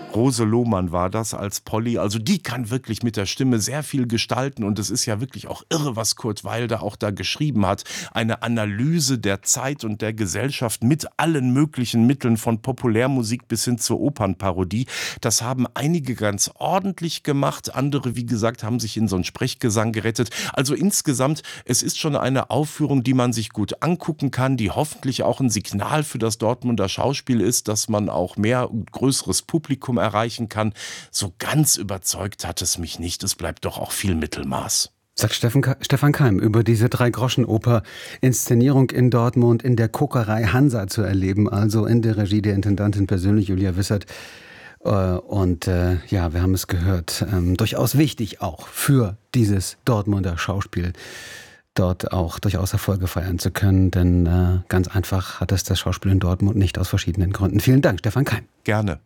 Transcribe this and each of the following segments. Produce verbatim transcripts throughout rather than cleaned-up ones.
Rose Lohmann war das als Polly. Also die kann wirklich mit der Stimme sehr viel gestalten und es ist ja wirklich auch irre, was Kurt Wilde auch da geschrieben hat. Eine Analyse der Zeit und der Gesellschaft mit allen möglichen Mitteln von Populärmusik bis hin zur Opernparodie. Das haben einige ganz ordentlich gemacht, andere, wie gesagt, haben sich in so einen Sprechgesang gerettet. Also insgesamt, es ist schon eine Aufführung, die man sich gut angucken kann, die hoffentlich auch ein Signal für das Dortmunder Schauspiel ist, dass man auch mehr und größeres Publikum erreichen kann. So ganz überzeugt hat es mich nicht. Es bleibt doch auch viel Mittelmaß. Sagt Steffen, Stefan Keim über diese Drei-Groschen-Oper-Inszenierung in Dortmund in der Kokerei Hansa zu erleben, also in der Regie der Intendantin persönlich Julia Wissert. Und äh, ja, wir haben es gehört, ähm, durchaus wichtig auch für dieses Dortmunder Schauspiel, dort auch durchaus Erfolge feiern zu können, denn äh, ganz einfach hat es das Schauspiel in Dortmund nicht aus verschiedenen Gründen. Vielen Dank, Stefan Keim. Gerne.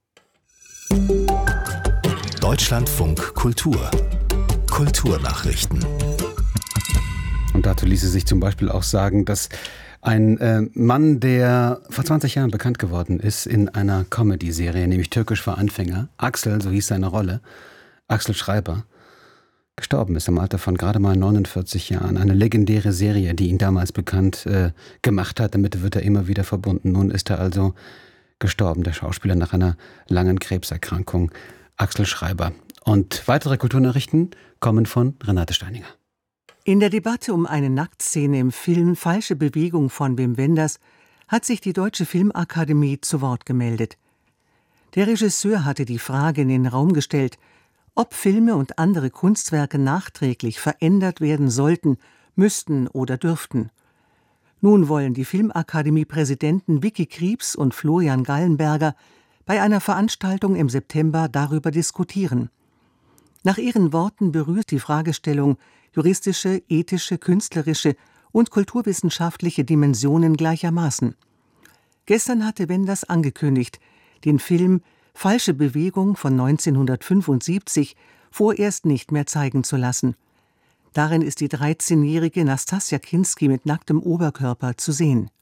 Deutschlandfunk Kultur. Kulturnachrichten. Und dazu ließe sich zum Beispiel auch sagen, dass ein äh, Mann, der vor zwanzig Jahren bekannt geworden ist in einer Comedy-Serie, nämlich Türkisch für Anfänger, Axel, so hieß seine Rolle, Axel Schreiber, gestorben ist im Alter von gerade mal neunundvierzig Jahren. Eine legendäre Serie, die ihn damals bekannt äh, gemacht hat. Damit wird er immer wieder verbunden. Nun ist er also gestorben, der Schauspieler, nach einer langen Krebserkrankung. Axel Schreiber. Und weitere Kulturnachrichten kommen von Renate Steininger. In der Debatte um eine Nacktszene im Film Falsche Bewegung von Wim Wenders hat sich die Deutsche Filmakademie zu Wort gemeldet. Der Regisseur hatte die Frage in den Raum gestellt, ob Filme und andere Kunstwerke nachträglich verändert werden sollten, müssten oder dürften. Nun wollen die Filmakademie-Präsidenten Vicky Krieps und Florian Gallenberger bei einer Veranstaltung im September darüber diskutieren. Nach ihren Worten berührt die Fragestellung juristische, ethische, künstlerische und kulturwissenschaftliche Dimensionen gleichermaßen. Gestern hatte Wenders angekündigt, den Film Falsche Bewegung von neunzehnhundertfünfundsiebzig vorerst nicht mehr zeigen zu lassen. Darin ist die dreizehnjährige Nastassja Kinski mit nacktem Oberkörper zu sehen.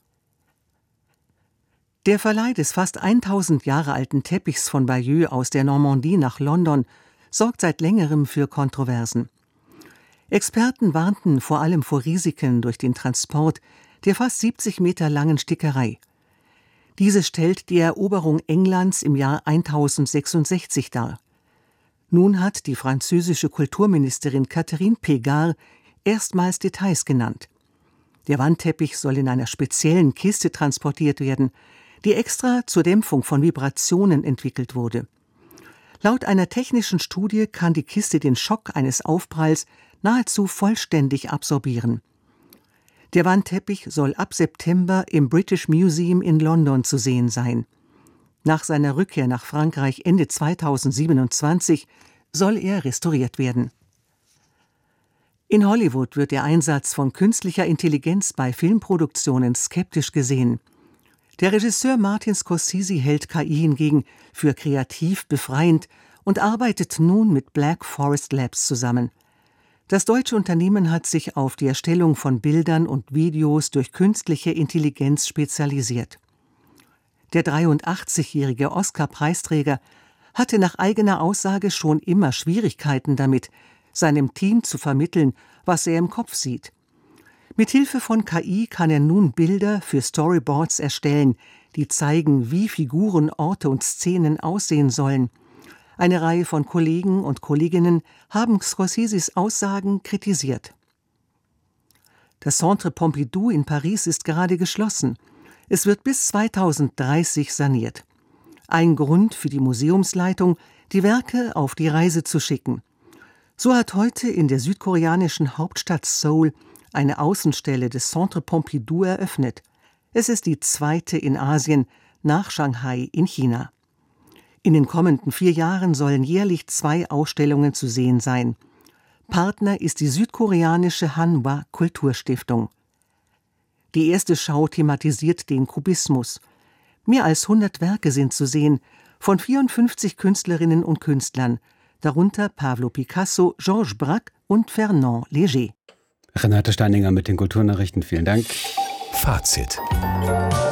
Der Verleih des fast tausend Jahre alten Teppichs von Bayeux aus der Normandie nach London sorgt seit längerem für Kontroversen. Experten warnten vor allem vor Risiken durch den Transport der fast siebzig Meter langen Stickerei. Diese stellt die Eroberung Englands im Jahr tausendsechsundsechzig dar. Nun hat die französische Kulturministerin Catherine Pégard erstmals Details genannt. Der Wandteppich soll in einer speziellen Kiste transportiert werden, die extra zur Dämpfung von Vibrationen entwickelt wurde. Laut einer technischen Studie kann die Kiste den Schock eines Aufpralls nahezu vollständig absorbieren. Der Wandteppich soll ab September im British Museum in London zu sehen sein. Nach seiner Rückkehr nach Frankreich Ende zweitausendsiebenundzwanzig soll er restauriert werden. In Hollywood wird der Einsatz von künstlicher Intelligenz bei Filmproduktionen skeptisch gesehen. Der Regisseur Martin Scorsese hält K I hingegen für kreativ befreiend und arbeitet nun mit Black Forest Labs zusammen. Das deutsche Unternehmen hat sich auf die Erstellung von Bildern und Videos durch künstliche Intelligenz spezialisiert. Der dreiundachtzigjährige Oscar-Preisträger hatte nach eigener Aussage schon immer Schwierigkeiten damit, seinem Team zu vermitteln, was er im Kopf sieht. Mit Hilfe von K I kann er nun Bilder für Storyboards erstellen, die zeigen, wie Figuren, Orte und Szenen aussehen sollen. Eine Reihe von Kollegen und Kolleginnen haben Scorseses Aussagen kritisiert. Das Centre Pompidou in Paris ist gerade geschlossen. Es wird bis zweitausenddreißig saniert. Ein Grund für die Museumsleitung, die Werke auf die Reise zu schicken. So hat heute in der südkoreanischen Hauptstadt Seoul eine Außenstelle des Centre Pompidou eröffnet. Es ist die zweite in Asien nach Shanghai in China. In den kommenden vier Jahren sollen jährlich zwei Ausstellungen zu sehen sein. Partner ist die südkoreanische Hanwha Kulturstiftung. Die erste Schau thematisiert den Kubismus. Mehr als hundert Werke sind zu sehen, von vierundfünfzig Künstlerinnen und Künstlern, darunter Pablo Picasso, Georges Braque und Fernand Léger. Renate Steininger mit den Kulturnachrichten, vielen Dank. Fazit.